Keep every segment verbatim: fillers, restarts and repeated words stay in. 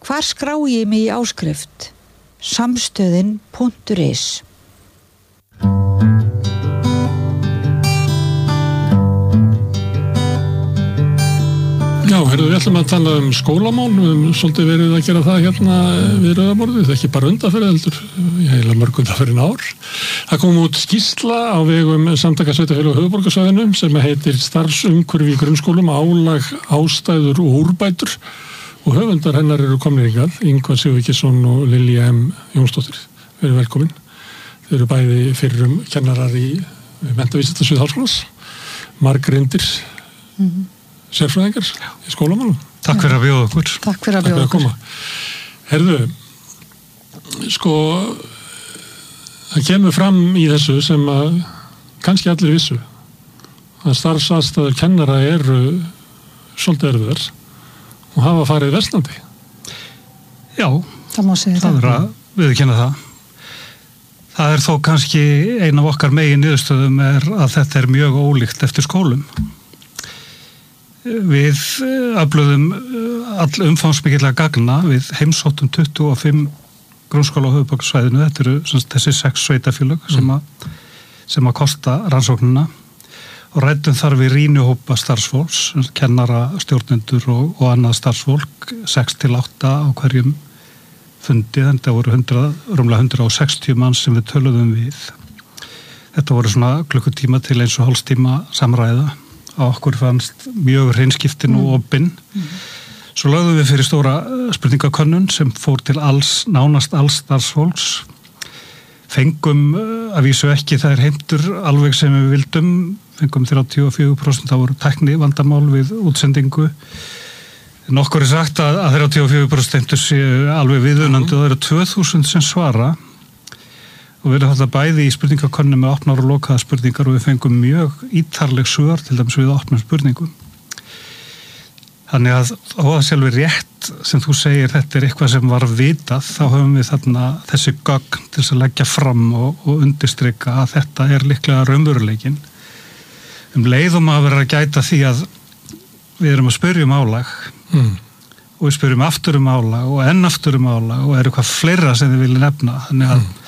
Hvar skrái ég mig í áskrift? Samstöðin punktur is. Já, heyrðu, við ætlum að tala um skólamál, við höfum svolítið verið að gera það hérna við rauðaborðið, ekki bara undanferð heldur, ég heila mörg undanferðin ár. Það kom út skýrsla á vegum Samtaka sveitarfélaga á höfuðborgarsvæðinu sem heitir Starfsumhverfi í grunnskólum, álag, ástæður og úrbætur og höfundar hennar eru komnir hingað, Ingvar Sigurgeirsson og Lilja M. Jónsdóttir. Verið velkomin. Þeir eru bæði fyrrum kennarar í menntavísindasvið Háskólans, margreyndir. Mm-hmm. Sérfræðingar í skólamálum. Takk fyrir að bjóða okkur. Takk fyrir að bjóða okkur. Herðu, sko, það kemur fram í þessu sem að kannski allir vissu að starfsaðstæður kennara eru svolítið erfiðar og hafa farið versnandi. Já, það má segja það. Það er að viðurkenna það. Það er þó kannski ein af okkar megin niðurstöðum er að þetta er mjög ólíkt eftir skólum. Við aflöðum all umfangsmikilla gagna, við heimsóttum tuttugu og fimm grunnskóla á höfuðborgarsvæðinu, þetta eru þessi sex sveitarfélög sem að, sem að kosta rannsóknina og ræddum þar við rýnihópa starfsfólks, kennara, stjórnendur og, og annað starfsfólk, sex til átta á hverjum fundi, þetta voru hundrað, rúmlega hundrað og sextíu manns sem við töluðum við. Þetta voru svona klukkutíma til eins og hálfstíma samræða. Á okkur fannst mjög hreinskiptin og opinn. Mm. Svo lögðum við fyrir stóra spurningakönnun sem fór til alls, nánast alls starfsfólks. Fengum að vísu ekki þær heimtur alveg sem við vildum. Fengum þrjátíu og fjögur prósent það voru tækni vandamál við útsendingu. Nokkur er sagt að, að þrjátíu og fjögur prósent heimtur séu alveg viðunandi og það eru tvö þúsund sem svara. Og við erum þetta bæði í spurningakönnum með opnar og lokaða spurningar og við fengum mjög ítarleg svör til dæmis við opnum spurningum. Þannig að þó að sjálfur rétt sem þú segir þetta er eitthvað sem var vitað, þá höfum við þarna þessi gögn til þess að leggja fram og, og undirstrika að þetta er líklega raunveruleikinn. Um leiðum að vera að gæta því að við erum að spyrja um álag mm. og við spyrjum aftur um álag og enn aftur um álag og er eitthvað fleira sem þið vilja nefna. Þannig að mm.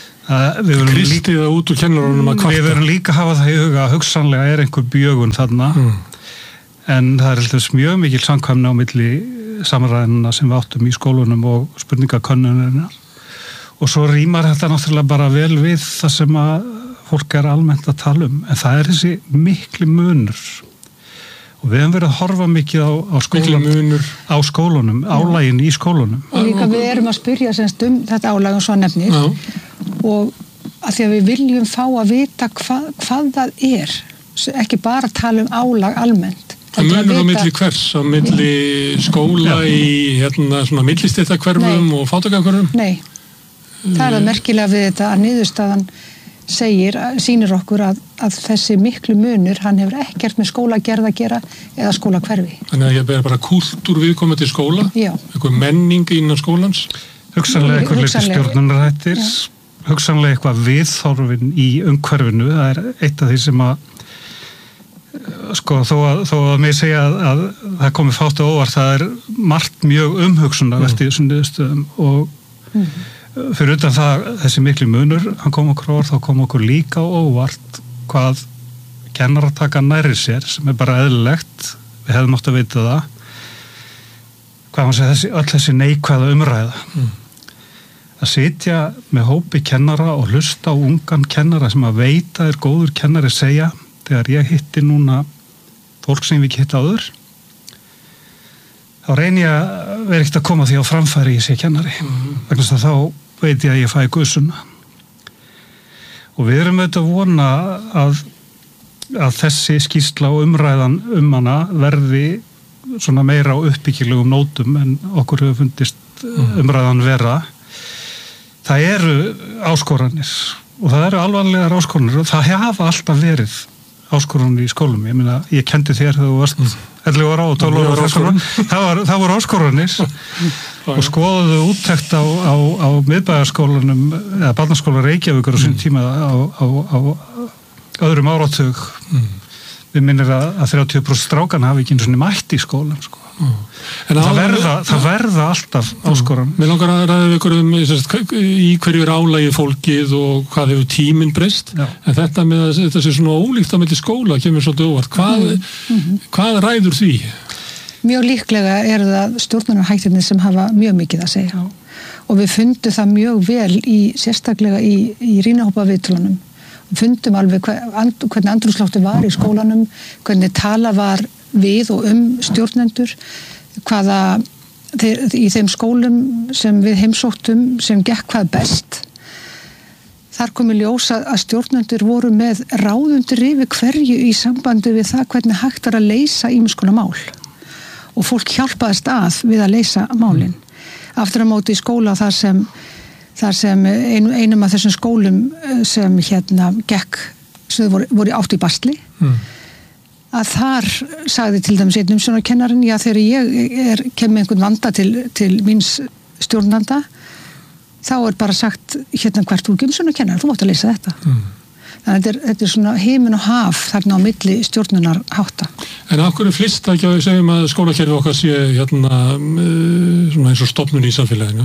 Kristið það út úr kennarunum að kvarta. Við verum líka að hafa það í huga að hugsanlega er einhver bjögun þarna mm. en það er alltaf mjög mikil samkvæmni á milli samræðina sem við áttum í skólunum og spurningakönnunina og svo rýmar þetta náttúrulega bara vel við það sem að fólk er almennt að tala um en það er þessi mikli munur og við hefum verið að horfa mikið á, á, skólan, á skólunum, álægin í skólunum. Og líka við erum að spyrja semst um þetta álæg og svo nefnir Já. Og að því að við viljum fá að vita hva, hvað það er, ekki bara tala um álag almennt. Það munur á milli hvers, á milli skóla Já. Í hérna svona millistéttarhverfum og fátækrahverfum? Nei, það er það merkilega við þetta að niðurstaðan segir, sýnir okkur að, að þessi miklu munur, hann hefur ekkert með skólagerð að gera eða skólahverfi. Þannig að ég ber bara kúltúr viðkomandi skóla, Já. Eitthvað menning innan skólans? Hugsanlega eitthvað liti stjórnunarhættir, hugsanlega eitthvað viðþorfin í umhverfinu, það er eitt af því sem að, sko, þó að, þó að mér segja að, að það komi fátt á óvart, það er margt mjög umhugsunar mm. eftir þessum niðurstöðum og mm. fyrir utan það, þessi miklu munur, hann kom okkur á orð, þá kom okkur líka á óvart hvað kennarar taka nærri sér, sem er bara eðlilegt, við hefðum átt að vita það, hvað maður segja, þessi, öll þessi neikvæða umræða. Mm. Að sitja með hópi kennara og hlusta á ungan kennara sem að veita er góður kennari segja, þegar ég hitti núna fólk sem við ekki hitta áður, þá reynir ég að vera ekkert að koma því á framfæri í sig kennari, mm. vegna þess að þá veit ég að ég fæ guðsuna. Og við erum auðvitað að vona að, að þessi skýrsla og umræðan um hana verði svona meira á uppbyggilegum nótum en okkur hefur fundist mm. umræðan vera. Það eru áskoranir og það eru alvarlegar áskoranir og það hafa alltaf verið áskoranir í skólum. Ég meina, ég kendi þér þegar þú varst mm. ellefu ára og tólf ára áskoranir. Það, var, það voru áskoranir og skoðuðu úttekt á, á, á miðbæjarskólanum eða barnaskóla Reykjavíkur á sín tíma á, á, á öðrum áratug. Mm. Við minnir að, að þrjátíu prósent strákan hafi ekki einu sinni mætt í skólan, sko. En það, verða, það verða alltaf áskoran. Mér langar að ræða ykkur um í hverju er álagið fólkið og hvað hefur tíminn breyst, en þetta með að þetta sé svona ólíkt á milli skóla kemur svolítið óvart. Hvað, mm-hmm. hvað ræður því? Mjög líklega eru það stjórnunarhættirnir sem hafa mjög mikið að segja. Og við fundum það mjög vel í, sérstaklega í, í rýnahópaviðtölunum. Við fundum alveg hver, and, hvernig andrúmslofti var í skólanum, hvernig tala var við og um stjórnendur, hvaða þeir, í þeim skólum sem við heimsóttum sem gekk hvað best. Þar komi ljósa að stjórnendur voru með ráðundir yfir hverju í sambandi við það hvernig hægt er að leysa ýmiss konar mál. Og fólk hjálpaðist að við að leysa málin. Aftur á móti í skóla þar sem, þar sem ein, einum af þessum skólum sem hérna gekk, sem voru, voru átt í bastli, mm. að þar sagði til dæmis einn umsjónarkennarinn, já þegar ég er, kem með einhvern vanda til, til míns stjórnanda, þá er bara sagt, hérna hvert þú er umsjónarkennar, þú mátt að leysa þetta. Mm. Þannig að þetta er, þetta er svona heimin og haf þarna á milli stjórnunar hátta. En af hverju flist það ekki að við segjum að skólakerfi okkar sé hérna svona eins og stofnun í samfélaginu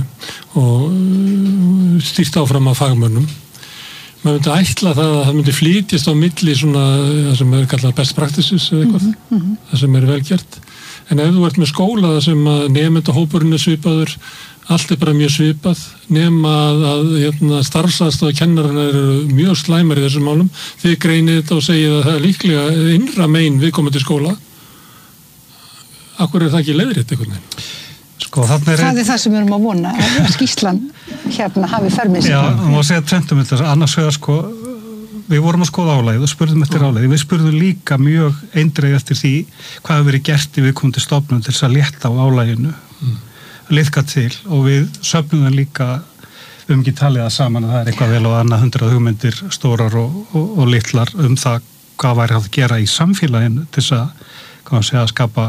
og stýrt áfram af fagmönnum. Maður myndi ætla það að það myndi flytjast á milli svona það sem er kallað best practices eða eitthvað, mm -hmm. það sem er velgjert. En ef þú ert með skóla það sem að nemendahópurinn er svipaður, allt er bara mjög svipað, nema að, að hérna, starfsaðstoð kennarana eru mjög slæmar í þessum málum. Þið greinið þetta og segið að það er líklega innra megin viðkomandi skóla. Akkur er það ekki leiðrétt einhvern veginn? Sko, er það ein... er það sem við erum að vona, að skýrslan hérna hafi fermið sig. Já, það má segja tventum þetta, annars vegar sko, við vorum að skoða álægið og spurðum eftir álægið. Við spurðum líka mjög eindreið eftir því hvað hefur verið gert í viðkomandi stofnun til þess að létta á álæginu. Mm. Liðka til og við söfnum það líka um ekki talið það saman að það er eitthvað vel og annað hundrað hugmyndir stórar og, og, og litlar um það hvað væri hægt að gera í samfélaginu til þess að, hvað maður segja, að skapa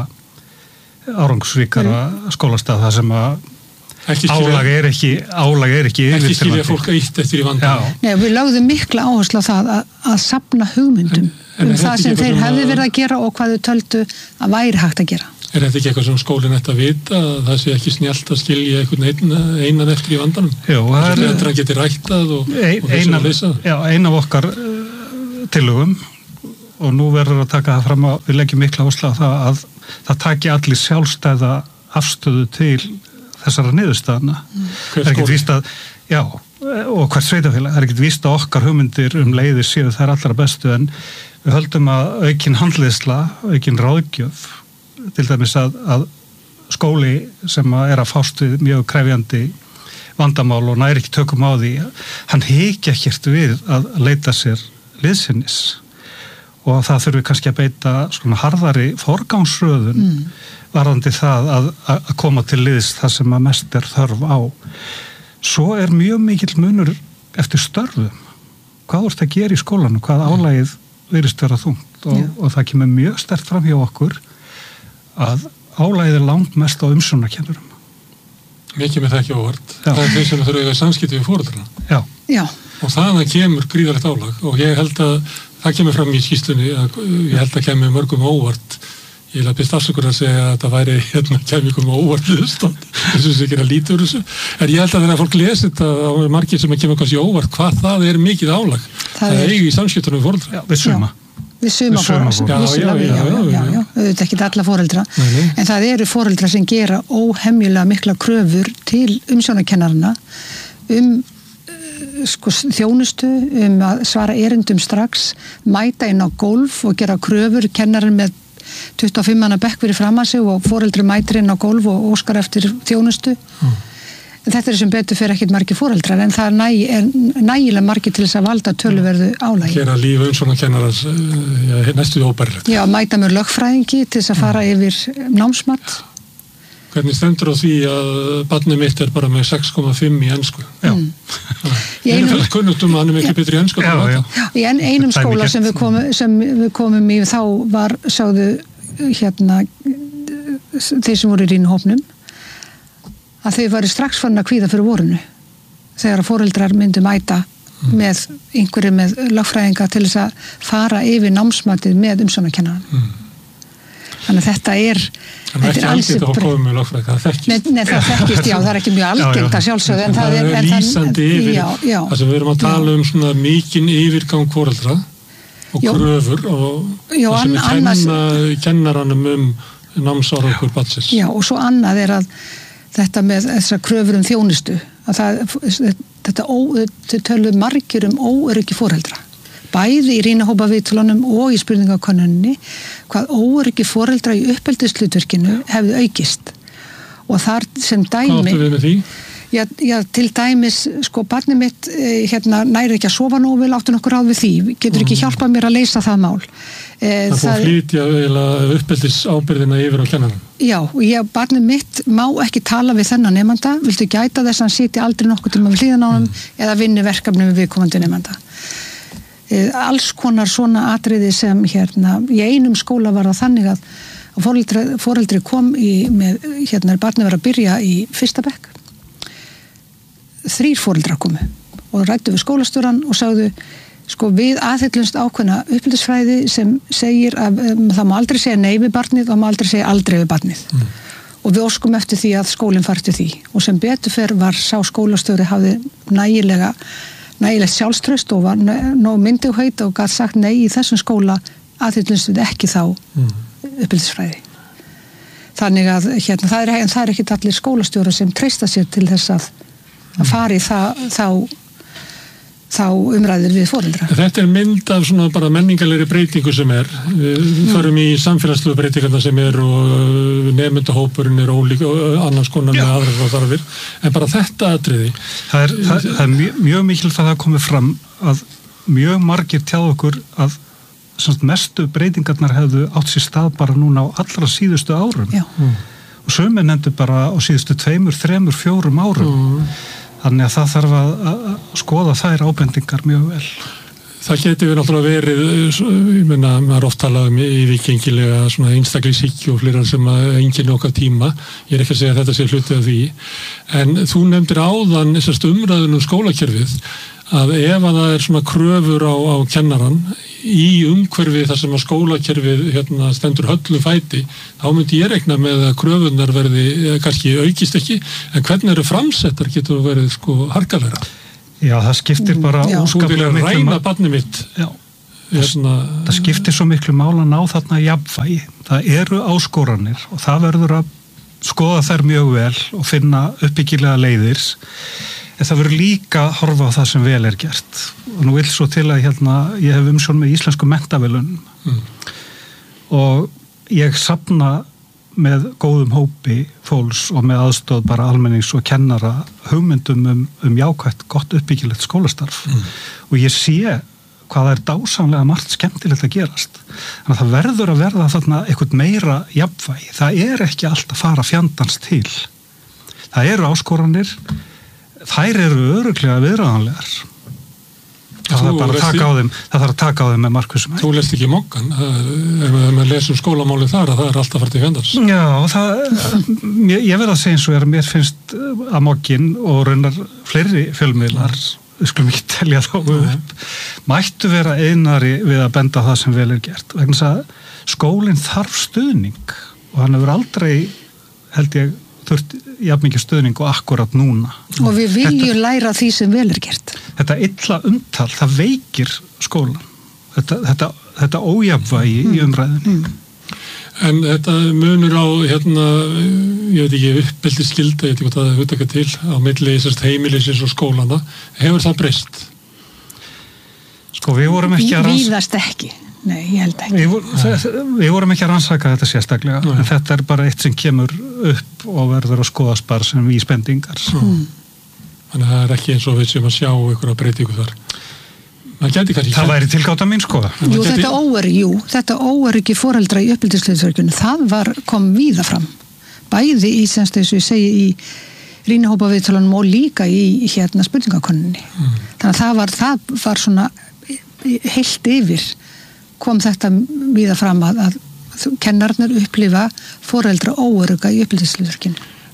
árangsríkara skólastað þar sem að álag er ekki álag er ekki ekki skilja fólk að ítt eftir í vandan. Nei, við lögðum mikla áherslu á það að, að safna hugmyndum en, en um það sem þeir hefði verið að gera og hvað þau töldu að væri hægt að gera. Er þetta ekki eitthvað sem skólinn ætti að vita að það sé ekki snjallt að skilja einhvern einan, einan eftir í vandanum? Jú, það er... Þetta geti ræktað og, ein, og þess að leysa. Já, ein af okkar uh, tillögum og nú verður að taka það fram að við leggjum mikla áherslu á það að það taki allir sjálfstæða afstöðu til þessara niðurstaðna. Mm. Það er ekkert víst að, já, og hvert sveitafélag, það er ekkert víst að okkar hugmyndir um leiðir séu þær allra bestu en við höldum að aukin handleiðsla, aukin ráðgjöf til dæmis að, að skóli sem að er að fást við mjög krefjandi vandamál og næri ekki tökum á því, hann hikja ekkert við að leita sér liðsinnis og það þurfi kannski að beita svona harðari forgangsröðun mm. varðandi það að, að koma til liðs það sem að mest er þörf á. Svo er mjög mikill munur eftir störfum. Hvað vorst að gera í skólanum? Hvað álagið virðist vera þungt og, og það kemur mjög sterkt fram hjá okkur að álagið er langt mest á umsjónarkennurum. Mikið með það ekki óvart. Já. Það er þeir sem þurfa að eiga samskipti við foreldrana. Já. Já. Og þaðan kemur gríðarlegt álag og ég held að það kemur fram í skýrslunni að ég held að kemur mörgum óvart. Ég held að byrst afsökur að segja að það væri hérna kemur ykkur með óvart viðstand. Þessu sem ekki er að líta úr þessu. En ég held að þegar fólk lesi þetta á margir sem kemur kannski óvart hvað það er mikið álag. Það, það er eigi í samskiptunum við foreldra. Já, við suma. Við suma foreldra. Já, já, já, já, já, já. Þetta er ekki alla foreldra. Nei, nei. En það eru foreldra sem gera óhemjulega mikla kröfur til umsjónarkennarana um sko, þjónustu, um að svara erindum strax, mæta inn á gólf og gera kröfur, kennarinn með tuttugu og fimm manna bekk fyrir fram að sig og foreldri mætir inn á gólf og óskar eftir þjónustu. Mm. Þetta er sem betur fyrir ekkert margir foreldrar en það er, næ, er nægilega margir til þess að valda töluverðu álægi. Gera líf umsjónarkennarans ja, næstu óbærilegt. Já, mæta með lögfræðingi til þess að fara mm. yfir námsmat. Hvernig stendur á því að barnið mitt er bara með sex komma fimm í ensku? Já. Mm. Ég er fælt kunnugt um að hann er miklu betri í ensku. Já, já. Já, í en, einum skóla sem við, komu, sem við komum í þá var, sáðu hérna þeir sem voru í rýnuhópnum að þau varu strax farin að kvíða fyrir vorinu þegar að foreldrar myndu mæta mm. með einhverju með lögfræðinga til þess að fara yfir námsmatið með umsjónarkennarann. Mm. Þannig að þetta er Þannig ekki algjört að koma með lögfræði, það þekkist. Nei, nei, það þekkist, já, það er ekki mjög algengt að sjálfsögðu, en það er... Það er lýsandi yfir, já, já, það sem við erum að tala um svona mikinn yfirgang foreldra og já, kröfur og já, það sem við annars, kenna kennaranum um námsárangur barnsins. Já, og svo annað er að þetta með þessar kröfur um þjónustu, að það, þetta ó, þau töluðu margir um óöryggi foreldra. Bæði í rýnahópaviðtölunum og í spurningakönnunni hvað óöryggi foreldra í uppeldishlutverkinu hefði aukist og þar sem dæmi Hvað áttu við með því? Já, já, til dæmis, sko, barnið mitt hérna, næri ekki að sofa nógu vel, áttu nokkur ráð við því, getur ekki hjálpað mér að leysa það mál. Eh, það fór flytja uppeldisábyrðina yfir á kennarann. Já, og ég, barnið mitt má ekki tala við þennan nemanda, viltu gæta þess að hann sitji aldrei nokkuð tíma við hlýðan á hann mm. eða vinni verkefni við viðkomandi nemanda. Eh, alls konar svona atriði sem hérna, í einum skóla var það þannig að foreldri, foreldri kom í, með, hérna er barnið verið að byrja í fyrsta bekk. Þrír foreldrar komu og ræddu við skólastjóran og sagðu sko við aðhyllumst ákveðna uppeldisfræði sem segir að um, það má aldrei segja nei við barnið og má aldrei segja aldrei við barnið mm. og við óskum eftir því að skólinn fari til því og sem betur fer var sá skólastjóri hafði nægilega nægilegt sjálfstraust og var nóg myndið heit og gæti sagt nei í þessum skóla aðhyllumst við ekki þá mm. uppeldisfræði. Þannig að hérna, það er, það er ekki allir skólastjóra sem treysta sér til þess að að fari það, þá, þá umræðir við foreldra. Þetta er mynd af svona bara menningalegri breytingu sem er. Við mm. förum í samfélagslegu breytingarna sem er og nemendahópurinn er ólík og annars konar með aðrar og þarfir. En bara þetta atriði. Það er, það, það er mjög, mjög mikilvægt að það komi fram að mjög margir tjáðu okkur að mestu breytingarnar hefðu átt sér stað bara núna á allra síðustu árum. Já. Mm. Og sömur nefndu bara á síðustu tveimur, þremur, fjórum árum. Mm. Þannig að það þarf að, að skoða þær ábendingar mjög vel. Það geti við náttúrulega verið, ég meina, maður oft talað um yfirgengilega svona einstaklingshyggju og fleira sem að enginn okkar tíma. Ég er ekki að segja að þetta sé hluti af því. En þú nefndir áðan þessast umræðun um skólakerfið að ef að það er svona kröfur á, á kennaran í umhverfi þar sem að skólakerfið hérna, stendur höllum fæti, þá myndi ég reikna með að kröfunar verði kannski aukist ekki, en hvernig eru framsettar getur verið sko harkalega. Já, það skiptir bara óskaplega miklu máli. Ræna barnið mitt. Já, hérna, það skiptir svo miklu máli að ná þarna jafnvægi. Það eru áskoranir og það verður að skoða þær mjög vel og finna uppbyggilega leiðir. En það verður líka að horfa á það sem vel er gert. Og nú vil svo til að hérna, ég hef umsjón með íslensku menntavelunum mm. og ég safna með góðum hópi fólks og með aðstóð bara almennings og kennara hugmyndum um, um jákvætt gott uppbyggilegt skólastarf mm. og ég sé hvað það er dásamlega margt skemmtilegt að gerast. Þannig að það verður að verða þarna eitthvað meira jafnvægi. Það er ekki allt að fara fjandans til. Það eru áskoranir, þær eru örugglega viðráðanlegar. Það þarf bara að taka á þeim, það þarf að taka á þeim með markvissum. Þú lest ekki Moggan, ef maður lesum skólamáli þar að það er alltaf farið til fjandans. Já, það, ég, ég verð að segja eins og er að mér finnst að Moggin og raunar fleiri fjölmiðlar, við skulum ekki telja þá upp, mættu vera einari við að benda það sem vel er gert. Vegna þess að skólinn þarf stuðning og hann hefur aldrei, held ég, þurft jafn mikið stuðning og akkurat núna. Og við viljum þetta, læra því sem vel er gert. Þetta illa umtal, það veikir skólan. Þetta, þetta, þetta ójafnvægi mm. í umræðinni. Mm. En þetta munur á, hérna, ég veit ekki, uppeldisskylda, ég veit ekki hvað það hugtaka til, á milli heimilisins og skólana, hefur það breyst? Sko, við vorum ekki að ranns... Víðast ekki. Nei, ég held ekki. Við, vor, við vorum ekki að rannsaka þetta sérstaklega, Nei. en þetta er bara eitt sem kemur upp og verður að skoðast bara sem vísbendingar. Mm. Þannig að það er ekki eins og við sem að sjá einhverja breytingu þar. Það væri tilgáta mín skoða. Jú, geti... þetta óöryggi, jú, þetta óöryggi foreldra í uppeldishlutverkinu, það var, kom víða fram. Bæði í, semst þess að ég segi, í rýnihópaviðtölunum og líka í hérna spurningakonunni. Mm. Þannig að það var, það var svona heilt yfir kom þetta víða fram að, að kennararnir upplifa foreldra óörugga í uppeldishlutverkinu.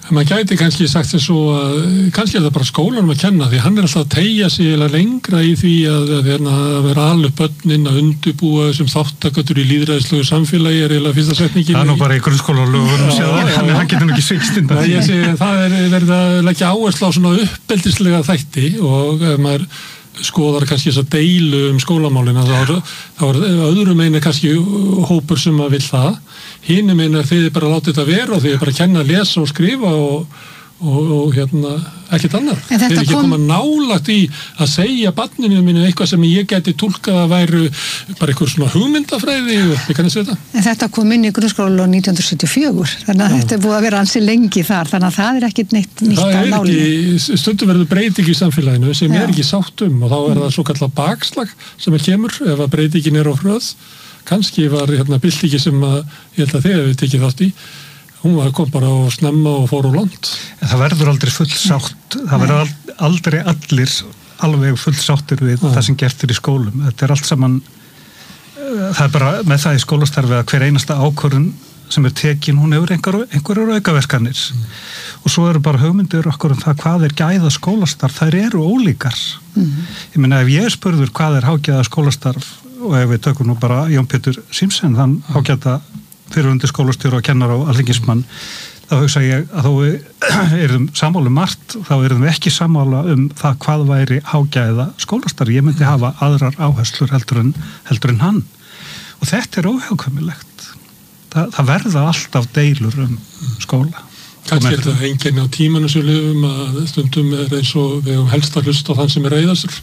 maður gæti kannski sagt þess svo að kannski er það bara skólanum að kenna því hann er alltaf að teygja sig eða lengra í því að, að, að vera alveg börnin að undubúa þessum þáttakatur í lýðræðislegu samfélagi er eiginlega fyrsta setningin. Það er nú bara í grunnskólalögunum séðan, þannig hann getur nú ekki svikstind að því. Ég segi það er verið að leggja áherslu á svona uppeldislega þætti og ef maður skoðar kannski þess að deilu um skólamálina þá, þá er öðrum einu kannski hópur sem að vil það hinum einu er þið bara látið þetta vera og þið bara kenna að lesa og skrifa og, og, og hérna ekkert annar þið er ekki kom... koma nálagt í að segja barninu mínu eitthvað sem ég geti túlkað að væru bara eitthvað svona hugmyndafræði við kannast þetta. En þetta kom inn í grunnskóla nítján hundruð sjötíu og fjögur þannig að Já. Þetta er búið að vera ansi lengi þar þannig að það er ekkit neitt nýtt að náli. Það er ekki, stundum verður breyting í samfélaginu sem Já. Er ekki sátt um og þá er það svo kallað bakslag sem er kemur ef að breytingin er á hröð kannski var hérna byltingi sem að ég held að þið hefur tekið þátt í hún kom bara á snemma og fór úr land. En það verður aldrei full sátt það verður aldrei allir alveg full sáttir við ja. Það sem gert er í skólum þetta er allt saman það er bara með það í skólastarfi að hver einasta ákvörðun sem er tekin hún hefur einhver, einhverjar aukaverkanir mm. og svo eru bara hugmyndir okkur um það hvað er gæða skólastarf þær eru ólíkar mm. ég meina ef ég spurður hvað er hágæða skólastarf og ef við tökum nú bara Jón Pétur Simsen þann hágæða fyrirhundi skólastjóra og kennar á alþingismann þá hugsa ég að þó við erum sammála um margt, þá erum við ekki sammála um það hvað væri hágæða skólastarf. Ég myndi hafa aðrar áherslur heldur en, heldur en hann. Og þetta er óhjákvæmilegt. Þa, það verða alltaf deilur um skóla. Kannski er þetta einkenni á tímanu sem við lifum að stundum er eins og við höfum helst að hlusta á þann sem er reiðastur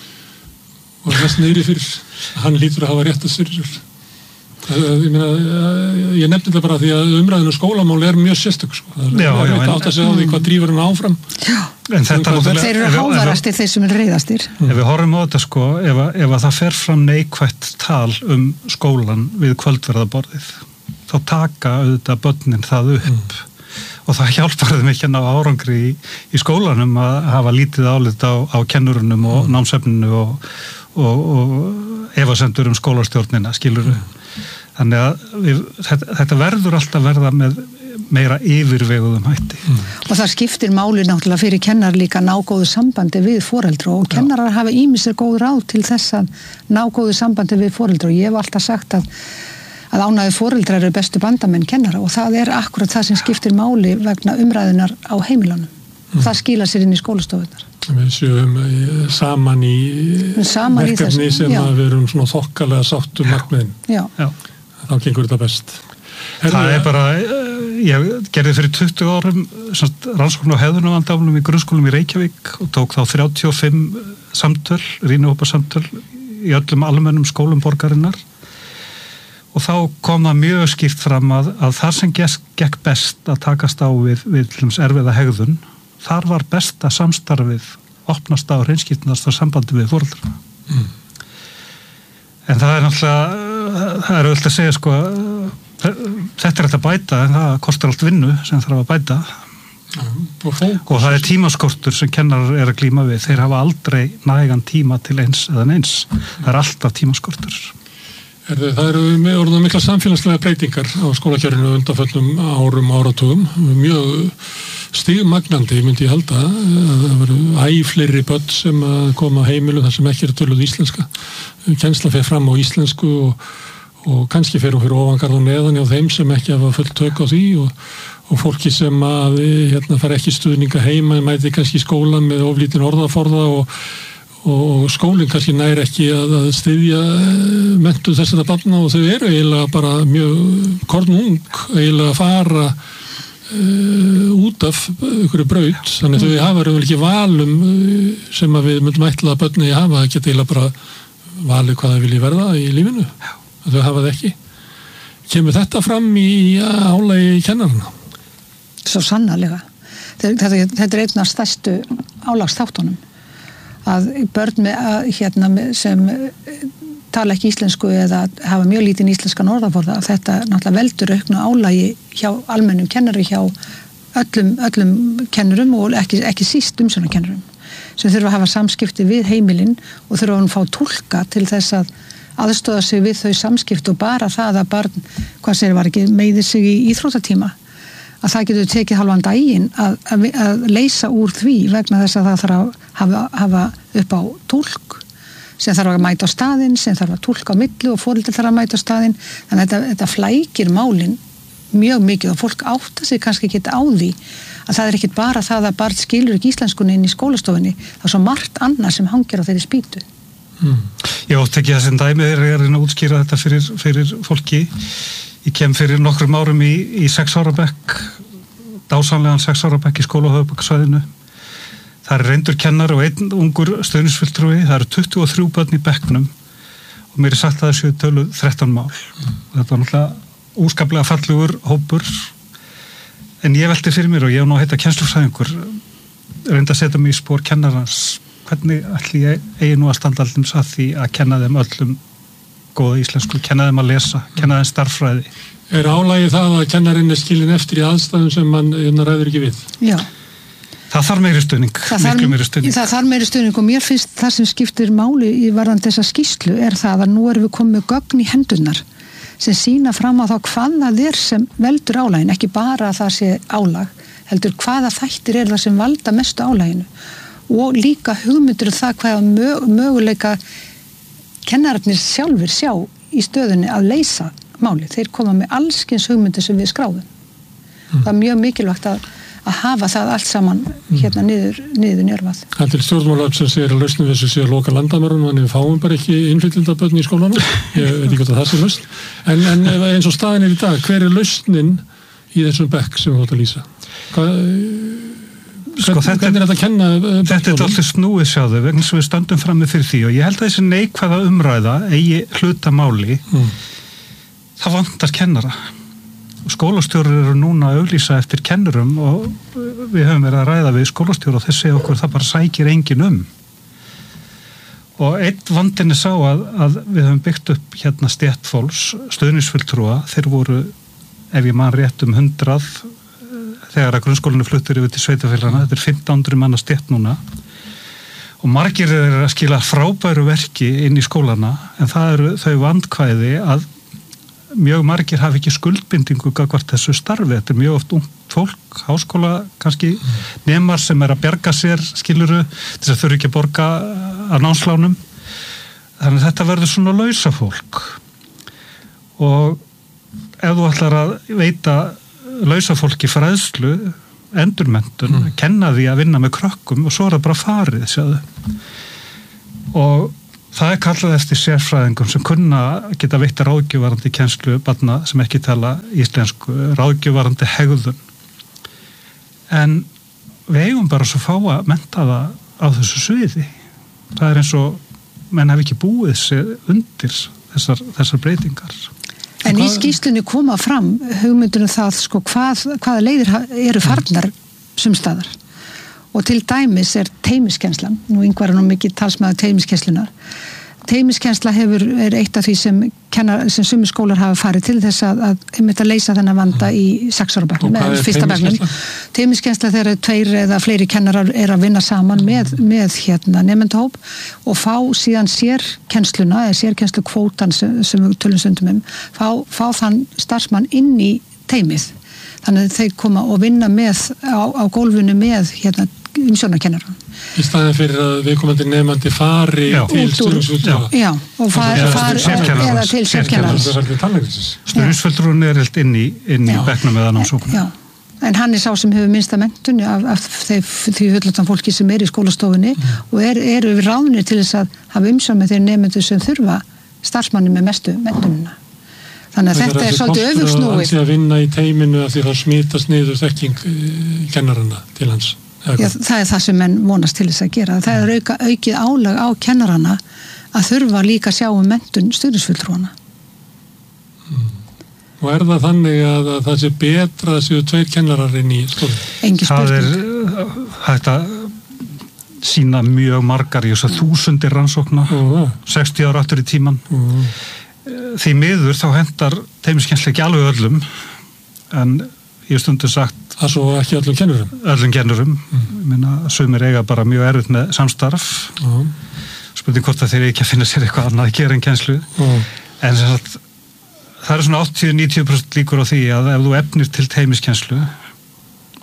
og þess neyri fyrir. Hann lítur að hafa rétt að styrjur. Ég meina, ég nefndi þetta bara því að umræðinu skólamál er mjög sérstök sko. Það er verið átt að segja á því hvað drífur hann áfram. Já, en þetta er þeir eru hávarastir þeir sem eru reiðastir. Ef við horfum á þetta sko, ef, ef að það fer fram neikvætt tal um skólan við kvöldverðaborðið, þá taka auðvitað börnin það upp mm. og það hjálpar þeim ekki að ná árangri í, í skólanum að hafa lítið álit á, á kennurunum og mm. námsefninu og, og, og efasemdur um skólastjórnina, skilurðu. Mm. Þannig að við, þetta, þetta verður alltaf verða með meira yfirveguðum hætti. Mm. Og það skiptir máli náttúrulega fyrir kennar líka ná góðu sambandi við foreldra og kennarar hafa ýmsir góð ráð til þess að ná góðu sambandi við foreldra og ég hef alltaf sagt að, að ánægðu foreldrar eru bestu bandamenn kennara og það er akkurat það sem skiptir máli vegna umræðunar á heimilunum. Mm. Það skila sér inn í skólastofunar. Við séum saman í saman verkefni í sem já. Að við erum svona þokkalega sátt um markmiðin. Já. Já. Þá gengur þetta best. Herðu, það er bara, ég gerði fyrir tuttugu árum rannsókn á hegðunarvandamálum í grunnskólum í Reykjavík og tók þá þrjátíu og fimm samtöl, rýnihópa samtöl í öllum almennum skólum borgarinnar og þá kom það mjög skýrt fram að, að það sem gekk best að takast á við, við erfiða hegðun, þar var besta samstarfið opnast á hreinskiptnasta sambandi við foreldra. Mm. En það er náttúrulega, það er auðvitað að segja sko, þetta er þetta að bæta en það kostar allt vinnu sem þarf að bæta. Mm. Og, og það er tímaskortur sem kennarar er að glíma við. Þeir hafa aldrei nægan tíma til eins eða eins. Það er alltaf tímaskortur. Er það, það eru með orðan mikla samfélagslega breytingar á skólakjörinu undanföllum árum áratugum. Mjög stigmagnandi myndi ég halda að það veru æ fleiri börn sem að koma á heimilum þar sem ekki er töluð íslenska. Kennsla fer fram á íslensku og, og kannski fer hún fyrir ofangarð og neðan hjá þeim sem ekki hafa fullt tök á því og, og fólki sem að hérna fara ekki stuðninga heima mæti kannski skólan með oflítinn orðaforða og, og skólinn kannski nær ekki að, að styðja menntun þessara barna og þau eru eiginlega bara mjög kornung eiginlega að fara Uh, út af ykkur braut þannig að þau hafa vel ekki valum uh, sem að við myndum ætla að börni hafa ekki til að bara valið hvað það vilji verða í lífinu þau hafa það ekki kemur þetta fram í álagi kennarana? Svo sannarlega þetta, þetta er einn af stærstu álagsþáttunum að börn með, hérna, sem tala ekki íslensku eða hafa mjög lítinn íslenskan orðaforða þetta náttúrulega veldur auknu álagi hjá almennum kennari hjá öllum, öllum kennurum og ekki, ekki síst umsjónarkennurum sem þurfa að hafa samskipti við heimilinn og þurfa að fá túlka til þess að aðstoða sig við þau samskipti og bara það að barn, hvað segir var ekki, meiðir sig í íþróttatíma að það getur tekið halvan daginn að, að, að leysa úr því vegna þess að það þarf að hafa, hafa upp á túlk sem þarf að mæta á staðinn, sem þarf að túlka á milli og foreldrar þarf að mæta á staðinn. Þannig að þetta, þetta flækir málin mjög mikið og fólk átta sig kannski ekki á því að það er ekki bara það að barn skilur ekki íslenskunni inn í skólastofunni, það er svo margt annað sem hangir á þeirri spýtu. Mm. Ég ótt ekki þessum dæmi er að reyna að útskýra þetta fyrir, fyrir fólki. Ég kem fyrir nokkrum árum í, í sex ára bekk, dásamlegan sex ára bekk í skóla á höfuðborgarsvæðinu. Það er reyndur kennari og einn ungur stuðningsfulltrúi, það eru tuttugu og þrjú börn í bekknum og mér er sagt að þessu tölu þrettán mál. Mm. Þetta var náttúrulega úskaplega fallegur hópur, en ég velti fyrir mér og ég hef nú heita kennslufræðingur, reynda að setja mig í spór kennarans. Hvernig ætli ég eigi nú að standa allum að því að kenna þeim öllum góða íslensku, kenna þeim að lesa, kenna þeim starffræði. Er álagið það að kennarinn er skilin eftir í aðstæðum sem mann ræður ekki við? Já. Það þarf meiri stuðning, miklu meiri stuðning. Það þarf meiri stuðning og mér finnst það sem skiptir máli í varðandi þessa skýrslu er það að nú erum við komið gögn í hendurnar sem sýna fram á þá hvað það er sem veldur álagin, ekki bara að það sé álag, heldur hvaða þættir er það sem valda mestu álaginu og líka hugmyndur það hvaða möguleika kennararnir sjálfur sjá í stöðunni að leysa máli. Þeir koma með allskins hugmyndir sem við skráðum. Mm. Það er mjög mikilvægt að, að hafa það allt saman hérna niður, niður njörfað. Það er til stjórnmálafl sem segir að lausnum þessu sé að loka landamærunum, en við fáum bara ekki innflytjendabörn í skólanum. Ég veit ekki hvort að það sé lausn. En, en eins og staðin er í dag, hver er lausnin í þessum bekk sem við hótt að lýsa? Hvað... Sko, þetta, hvernig er þetta að kenna uh, þetta er alltaf snúið sjáðu vegna sem við stöndum frammi fyrir því og ég held að þessi neikvæða umræða eigi hlutamáli mm. það vantar kennara skólastjórar eru núna að auglýsa eftir kennurum og við höfum verið að ræða við skólastjóra og þeir segja okkur það bara sækir engin um og einn vandinn er sá að, að við höfum byggt upp hérna stéttfólks stuðningsfulltrúa, þeir voru ef ég man rétt um hundrað þegar að grunnskólinu fluttur yfir til sveitafélagana, þetta er fimmtán hundruð manna stétt núna og margir eru að skila frábæru verki inn í skólana en það eru þau vandkvæði að mjög margir hafi ekki skuldbindingu gagnvart þessu starfi, þetta er mjög oft ungt fólk, háskóla kannski mm. nemar sem er að bjarga sér skiluru, þess að þau eru ekki að borga að námslánum þannig að þetta verður svona lausa fólk og ef þú ætlar að veita lausa fólki fræðslu, endurmenntun, mm. kenna því að vinna með krökkum og svo er það bara farið, sjáðu. Og það er kallað eftir sérfræðingum sem kunna geta veitt ráðgjöfarandi kennslu barna sem ekki tala íslensku, ráðgjöfarandi hegðun. En við eigum bara svo fá að mennta það á þessu sviði. Það er eins og menn hafi ekki búið sér undir þessar, þessar breytingar. En í skýrslunni koma fram hugmyndunum það sko hvað, hvaða leiðir eru farnar sumstaðar og til dæmis er teymiskennslan, nú yngvar er nú mikið talsmaður teymiskenslunar. Teymiskennsla hefur, er eitt af því sem, kennar, sem sumir skólar hafa farið til þess að, að, að leysa þennan vanda í sex ára bekknum, eða fyrsta bekknum. Teymiskennsla þegar tveir eða fleiri kennarar er að vinna saman með, með hérna, nemendahóp og fá síðan sérkennsluna, eða sérkennslukvótan sem, sem við tölum stundum um, fá, fá þann starfsmann inn í teymið. Þannig að þeir koma og vinna með, á, á gólfinu með hérna, umsjónarkennaran. Í staðin fyrir að viðkomandi nefandi fari já. Til stuðningsfulltrúa. Já, og fari, fari eða til sérkennarans. Stuðningsfulltrúin er helt inn í, inn í bekknum eða námsóknum. Já, en hann er sá sem hefur minnsta menntun af, af því fullatan fólki sem er í skólastofunni mm. og er, eru við ráðnir til þess að hafa umsjón með þeir nefnendur sem þurfa starfsmanni með mestu mentununa. Þannig að þetta er svolítið öfugsnúið. Það er að vinna í teyminu að því það smítast niður þekking kennarana til hans. Já, það er það sem menn vonast til þess að gera. Það er auka, aukið álag á kennarana að þurfa líka að sjá um menntun stuðningsfulltrúana. Mm. Og er það þannig að, að það sé betra að séu tveir kennarar inn í skóla? Engin spurning. Það er hægt að sína mjög margar í þess að þúsundir rannsókna, uh. sextíu ára aftur í tíman. Uh. Því miður þá hendar teymiskennsla ekki alveg öllum, en ég hef stundum sagt það svo ekki öllum kennurum öllum kennurum, mm. ég meina sumir eiga bara mjög erfitt með samstarf uh. spurning hvort að þeir ekki að finna sér eitthvað annað að gera en kennslu uh. en sem sagt það er svona áttatíu til níutíu prósent líkur á því að ef þú efnir til teymiskennslu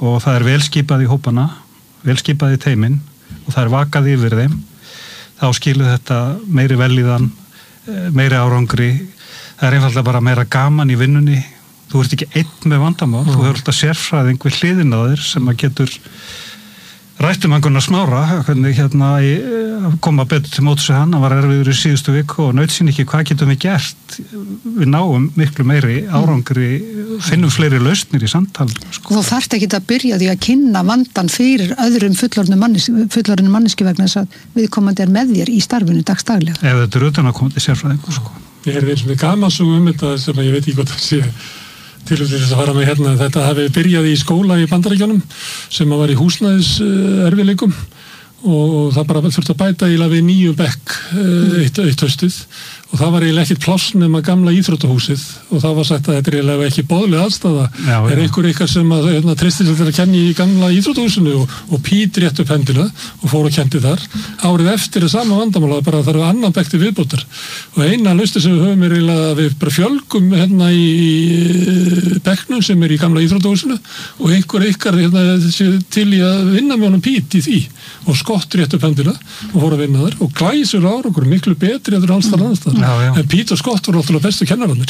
og það er velskipað í hópana, velskipað í teiminn og það er vakað yfir þeim, þá skilur þetta meiri velíðan, meiri árangri, það er einfallega bara meira gaman í vinnunni, þú ert ekki einn með vandamál, mm. þú hefur alltaf sérfræðing við hliðina á þér sem að getur rættum hann Gunnar Smára, hvernig hérna koma betur til móts við hann, hann var erfiður í síðustu viku og naut sín ekki hvað getum við gert, við náum miklu meiri árangri, finnum fleiri lausnir í samtal. Sko. Þú þarft ekki að byrja því að kynna vandan fyrir öðrum fullorðnum manneski, fullorðnum manneski vegna þess að viðkomandi er með þér í starfinu dagstaglega. Ef þetta er utan að koma til sérfræðingu, sko. Ég er eins og með gamansugum um þetta sem ég veit ekki hvað það sé til þess að fara með hérna. Þetta hafi byrjað í skóla í Bandaríkjunum sem var í húsnæðis erfiðleikum og það bara þurfti að bæta í við nýju bekk eitt, eitt haustið og það var eiginlega ekkert pláss nema gamla íþróttahúsið og það var sagt að þetta er eiginlega ekki boðleg aðstaða. Já, er einhver ykkar sem að hérna, treystir sér til að kenna í gamla íþróttahúsinu og, og Pít rétt upp hendina og fór og kendi þar. Árið eftir er sama vandamála, bara það eru annan bekk til viðbótar og eina lausti sem við höfum er eiginlega að við bara fjölgum hérna í, í bekknum sem er í gamla íþróttahúsinu og einhver ykkar hérna, til í að vinna með honum Pít í því og skott rétt upp hendina og fór að vinna þar og glæsur árangur miklu betri en alls þar annars Já, já. En Pít og Skott voru náttúrulega bestu kennararnir.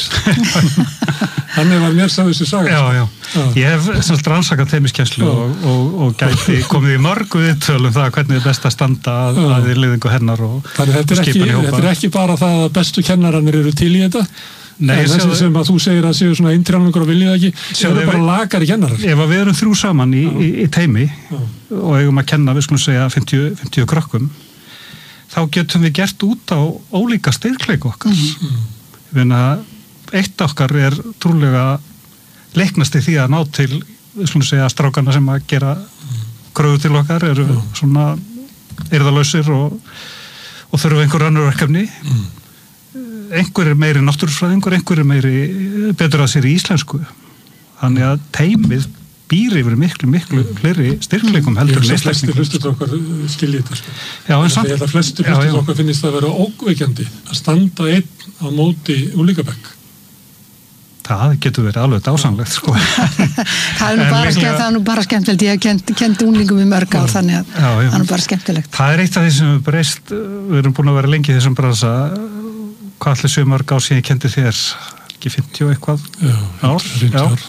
Þannig var mér sagði þessi saga. Já, já. já. Ég hef svona rannsakað teymiskennslu og, og, og gæti komið í mörgu viðtölum það hvernig er best að standa að, að liðingu hennar og, Þannig, og skipan í hópa. Þetta er ekki bara það að bestu kennararnir eru til í þetta. Nei, þessi sjáðu, sem að þú segir að séu svona eintrjáningur og viljið ekki, það eru bara lakari kennarar. Ef við erum þrjú saman í, í, í teimi já. Og eigum að kenna, við skulum segja fimmtíu, fimmtíu krökkum, þá getum við gert út á ólíka styrkleik okkar. Mm. Ég meina, eitt okkar er trúlega leiknast í því að ná til, við skulum segja, strákana sem að gera kröfu til okkar, eru mm. svona eirðalausir og, og þurfa einhver önnur verkefni. Mm. Einhver er meiri náttúrufræðingur, einhver er meiri betur að sér í íslensku. Þannig að teimið býr yfir miklu, miklu fleiri styrkleikum heldur en flestir hlustur okkar skiljið þetta sko. Já, en samt. Ég held að flestir hlustur okkar finnist það að vera ókveikjandi að standa einn á móti úlíkabekk. Það getur verið alveg dásamlegt sko. það er nú bara, líka... skemmt, það er nú bara skemmtilegt, ég hef kent unglingum í mörg ár þannig að já, já. Það er nú bara skemmtilegt. Það er eitt af því sem við breyst, við erum búin að vera lengi í þessum bransa, hvað allir séu mörg ár síðan ég kendi þér, ekki fimmtíu eitthvað já, ár? fimmtíu ár.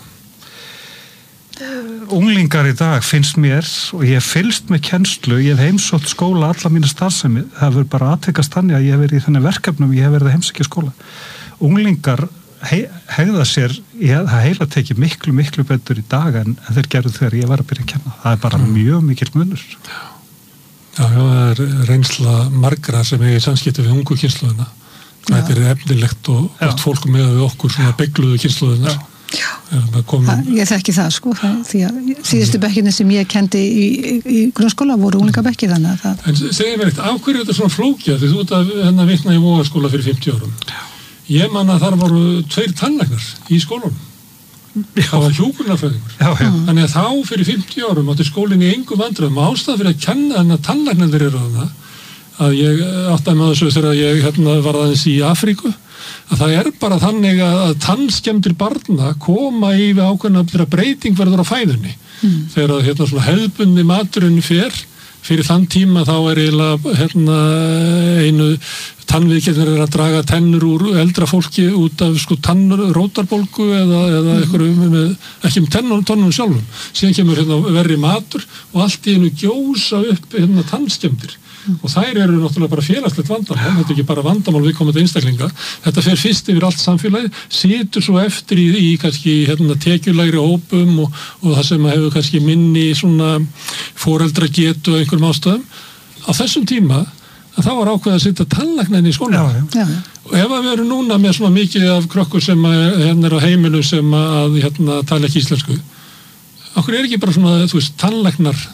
Unglingar í dag finnst mér og ég hef fylgst með kennslu, ég hef heimsótt skóla alla mínu starfsemi, það hefur bara aðtekast þannig að ég hef verið í þennan verkefnum, ég hef verið að heimsækja skóla. Unglingar he, hegða sér, ég, það heila tekið miklu, miklu betur í dag en, en þeir gerðu þegar ég var að byrja að kenna. Það er bara mm. mjög mikill munur. Já. Já, já, það er reynsla margra sem er í samskipti við ungu kynslóðina. Þetta er efnilegt og oft fólk með við okkur svona begluðu kynslóðina. Já, það, ég þekki það sko það, því að síðustu bekkirni sem ég kendi í, í, í grunnskóla voru unglingabekkir þannig að það... En segja mér eitt, af hverju er þetta svona flókja því þú ert að hérna vitna í Vogaskóla fyrir fimmtíu árum? Já. Ég man að þar voru tveir tannlæknar í skólanum. Já. Það var hjúkrunarfræðingur. Já, já. Þannig að þá fyrir fimmtíu árum átti skólinn í engum vandræðum og ástæða fyrir að kenna en að tannlæknarnir eru þarna að ég áttaði með þessu þegar ég hérna, var aðeins í Afríku að það er bara þannig að tannskemmdir barna koma í við ákveðna þegar breyting verður á fæðunni mm. þegar hérna, svona, hefðbundni maturinn fer fyrir þann tíma þá er eiginlega hérna, einu tannviðgerðir er að draga tennur úr eldra fólki út af sko, tannur, rótarbólgu eða, eða mm. með, ekki um tennunum, tannunum sjálfum síðan kemur hérna, verri matur og allt í einu gjósa upp hérna, tannskemmdir og þær eru náttúrulega bara félagslegt vandamál, þetta er ekki bara vandamál viðkomandi einstaklinga, þetta fer fyrst yfir allt samfélagi, situr svo eftir í, í kannski hérna, tekjulægri hópum og, og það sem hefur kannski minni svona foreldragetu og einhverjum ástöðum. Á þessum tíma að þá var ákveðið að setja tannlækna í skóla. Já, já. Og ef við erum núna með svona mikið af krökkur sem hérna er á heiminu sem að hérna tala ekki íslensku, okkur er ekki bara svona, þú veist, tannlæknar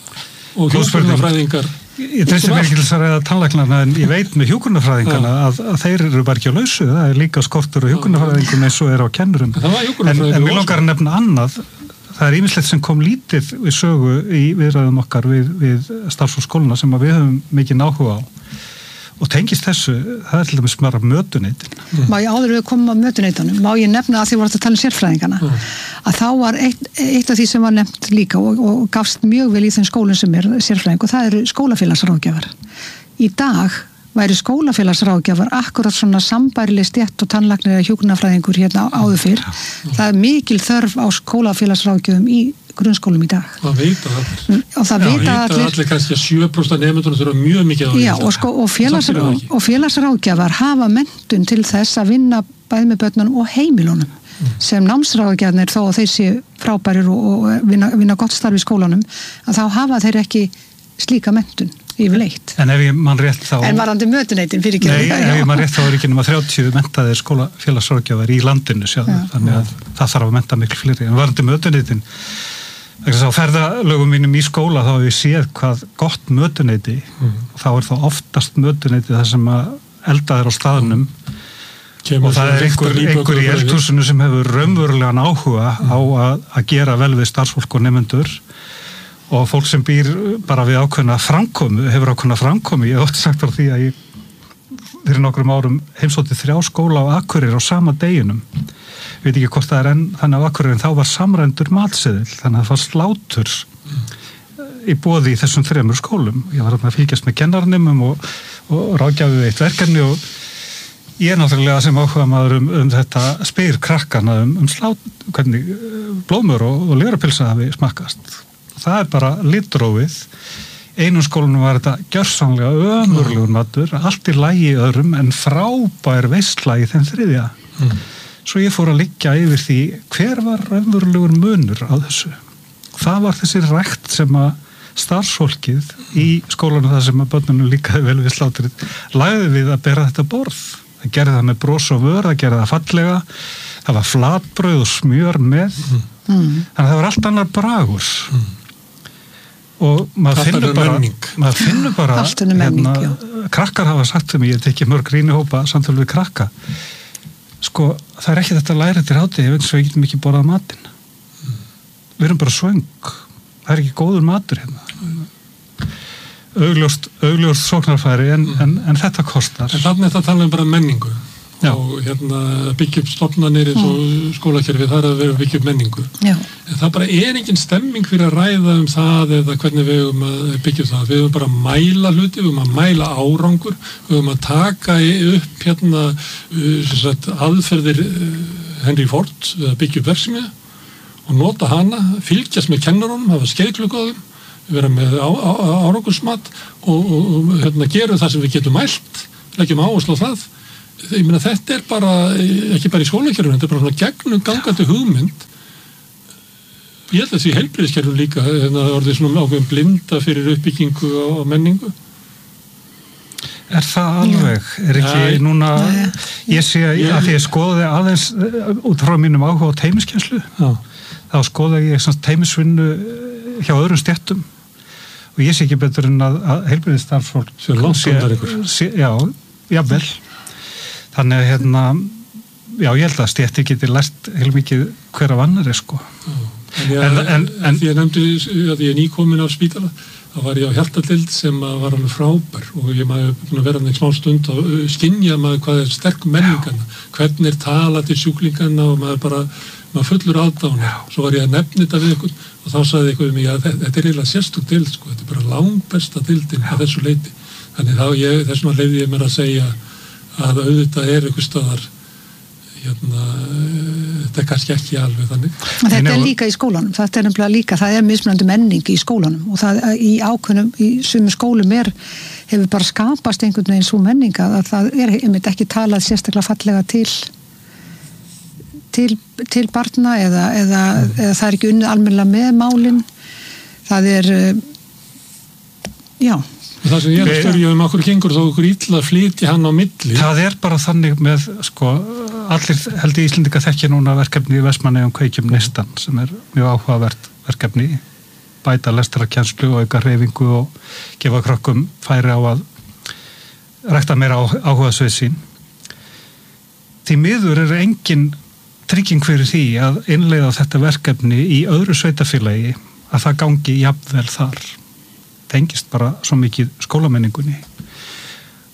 og hjúkrunarfræðingar. Ég treysti mér ekki til að ræða tannlæknarna en ég veit með hjúkrunarfræðingarna að, að þeir eru bara ekki á lausu, það er líka skortur á hjúkrunarfræðingum eins og er á kennurum. En, en mér langar að nefna annað, það er ýmislegt sem kom lítið við sögu í viðræðum okkar við, við starfsfólksskólana sem að við höfum mikið áhuga á og tengist þessu, það er til dæmis bara mötuneytin. Mm. Má ég áður við koma að mötuneytunum, má ég nefna að því voru að tala um sérfræðingana, mm. að þá var eitt, eitt af því sem var nefnt líka og, og gafst mjög vel í þeim skólinn sem er sérfræðing og það eru skólafélagsráðgjafar. Í dag væri skólafélagsráðgjafar akkurat svona sambærileg stétt og tannlæknir eða hjúkrunarfræðingur hérna áður fyrr. Það er mikil þörf á skólafélagsráðgjöfum í grunnskólum í dag. Það vita allir. Og það Já, vita allir. allir kannski að sjö prósent af nemendunum þurfa mjög mikið á því. Já, og, sko, og, félags, og félagsráðgjafar hafa menntun til þess að vinna bæði með börnunum og heimilunum mm. sem námsráðgjafarnir þó að þeir séu frábærir og, og vinna, vinna gott starf í skólanum, að þá hafa þeir ekki slíka menntun yfirleitt. En ef ég mann rétt þá... En varandi mötuneytin fyrir ekki... Nei, ef ég mann rétt þá er ekki nema þrjátíu menntaðir skólafélagsráðgjafar í landinu sjálf, þannig að það þarf að mennta miklu fleiri. En varandi mötuneytin, á ferðalögum mínum í skóla þá hef ég séð hvað gott mötuneyti, mm. þá er þá oftast mötuneyti það sem að eldað er á staðnum Kemur og það er einhver, einhver í eldhúsinu sem hefur raunverulegan áhuga mm. á að, að gera vel við starfsfólk og nemendur og fólk sem býr bara við ákveðna framkomu, hefur ákveðna framkomu. Ég hef oft sagt frá því að ég fyrir nokkrum árum heimsótti þrjá skóla á Akureyri á sama deginum. Ég veit ekki hvort það er enn þannig á Akureyri, en þá var samræmdur matseðil, þannig að það var slátur mm. í boði í þessum þremur skólum. Ég var að fylgjast með kennarnimum og, og ráðgjafi við eitt verkefni og ég er náttúrulega sem áhuga maður um, um þetta spyr krakkana um, um slát, hvernig blómur og, og lérapilsa hafi smakkast. Það er bara litrófið. Einum skólanum var þetta gjörsamlega ömurlegur matur, allt í lagi öðrum en frábær veisla í þeim þriðja. Mm. Svo ég fór að liggja yfir því hver var ömurlegur munur á þessu. Það var þessi rækt sem að starfsfólkið í skólanum það sem að börnunum líkaði vel við sláturinn lagði við að bera þetta borð. Það gerði það með bros og vör, það gerði það fallega, það var flatbrauð og smjör með, mm. þannig að það var allt annar bragur. Mm. Og maður finnur bara, maður finnur bara menning, hérna, krakkar hafa sagt til mig, ég tekki mörg rýnihópa samtölu við krakka, sko, það er ekki þetta læri til hátíð, ég veit svo ég getum ekki borðað matinn. Mm. Við erum bara svöng, það er ekki góður matur hérna. Mm. Augljóst, augljóst sóknarfæri, en, mm. en, en þetta kostar. En þannig að þetta tala um bara menningu. Já. Og hérna byggja upp stofnanir eins og mm. skólakerfi, það er að vera byggja upp menningu. Já. En það bara er engin stemming fyrir að ræða um það eða hvernig við höfum að byggja upp það. Við höfum bara að mæla hluti, við höfum að mæla árangur, við höfum að taka upp hérna sagt, aðferðir Henry Ford við að byggja upp verksmiðju og nota hana, fylgjast með kennurunum, hafa skeiðklukkuðum, vera með á, á, árangursmat og, og, og hérna, gera það sem við getum mælt, leggjum áherslu á það. Ég meina þetta er bara, ekki bara í skólakerfinu, þetta er bara svona gegnum gangandi hugmynd. Ég held að því heilbrigðiskerfinu líka, þannig að orðið svona ákveðum blinda fyrir uppbyggingu og menningu. Er það alveg? Er ekki Nei. núna, Nei. ég sé að, að því ég skoði aðeins út frá mínum áhuga á teymiskenslu, þá skoði ég teymisvinnu hjá öðrum stéttum og ég sé ekki betur en að, að heilbrigðisstarfsfólk sé langt sé, já, jafnvel. Þannig að hérna, já ég held að stétti geti lært heil mikið hver af annari sko. Já, en, en, en, en því ég nefndi að ég er nýkomin á spítala, þá var ég á hjartadeild sem var alveg frábær og ég maður verið með smá stund að skynja maður hvað er sterk menningana, hvernig er tala til sjúklingana og maður bara, maður fullur aðdána. Svo var ég að nefna þetta við ykkur og þá sagði ykkur um mig að þetta er eiginlega sérstök deild sko, þetta er bara langbesta deildin að þessu leiti. Þannig þá ég, þessum að leiði ég mér að segja að auðvitað er einhver staðar hérna, þetta er kannski ekki alveg þannig. Þetta er líka í skólanum, þetta er nefnilega líka, það er mismunandi menning í skólanum og það í ákveðnum, í sumum skólum er, hefur bara skapast einhvern veginn svo menning að það er einmitt ekki talað sérstaklega fallega til til, til barna eða, eða, mm. eða það er ekki unnið almennilega með málin, það er já. Það sem ég er að spyrja um okkur gengur þá okkur illa að flytja hann á milli. Það er bara þannig með, sko, allir held í Íslendinga þekkja núna verkefni í Vestmannaeyjum Kveikjum neistan sem er mjög áhugavert verkefni, bæta lestrarkennslu og auka hreyfingu og gefa krökkum færi á að rækta meira áhuga svið sín. Því miður er engin trygging fyrir því að innleiða þetta verkefni í öðru sveitafélagi að það gangi jafnvel þar. Tengist bara svo mikið skólamenningunni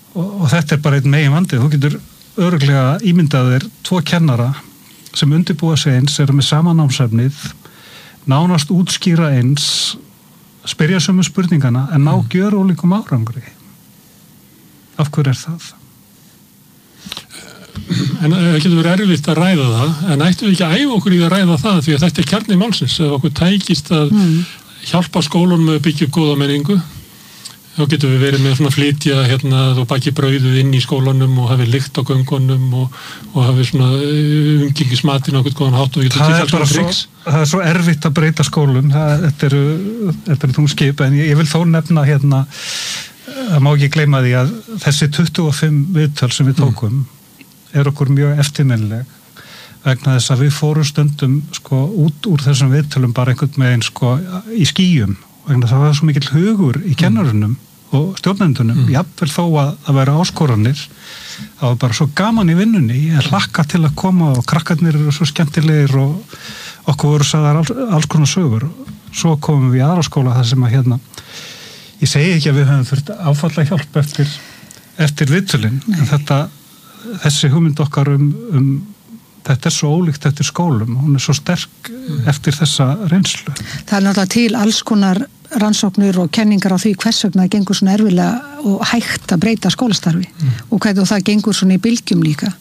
og, og þetta er bara einn megin vandið. Þú getur örugglega ímyndað þér tvo kennara sem undirbúa sig eins, eru með sama námsefnið, nánast útskýra eins, spyrja sömu spurningana en ná gjör ólíkum árangri. Af hverju er það? En það getur verið erfitt að ræða það, en ættum við ekki að æfa okkur í að ræða það, því að þetta er kjarni málsins. Ef okkur tækist að mm. hjálpa skólunum að byggja upp góða menningu, þá getum við verið með svona flytja hérna og baki brauðið inn í skólanum og hafi lykt á göngunum og, og hafi svona umgengismatinn á okkur góðan hátt og við getum það er, svo, það er svo erfitt að breyta skólum, það, þetta eru, þetta eru þungskip, en ég, ég vil þó nefna hérna, það má ekki gleyma því að þessi tuttugu og fimm viðtöl sem við tókum mm. er okkur mjög eftirminnileg vegna þess að við fórum stundum sko út úr þessum viðtölum bara einhvern veginn sko í skýjum vegna það var svo mikill hugur í kennarunum mm. og stjórnendunum, mm. jafnvel þó að það væri áskoranir, það var bara svo gaman í vinnunni, ég hlakka til að koma og krakkarnir eru svo skemmtilegir og okkur voru sagðar alls, alls konar sögur, svo komum við í aðra skóla þar sem að hérna, ég segi ekki að við höfum þurft áfalla hjálp eftir, eftir viðtölin, en þetta þessi hugmynd okkar um, um þetta er svo ólíkt eftir skólum, hún er svo sterk mm. eftir þessa reynslu. Það er náttúrulega til alls konar rannsóknir og kenningar á því hvers vegna það gengur svona erfilega og hægt að breyta skólastarfi mm. og hvernig það gengur svona í bylgjum líka.